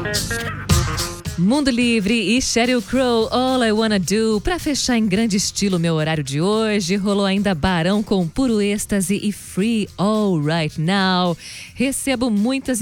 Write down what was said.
Mundo Livre e Sheryl Crow, All I Wanna Do. Pra fechar em grande estilo meu horário de hoje, rolou ainda Barão com Puro Êxtase e Free All Right Now. Recebo muitas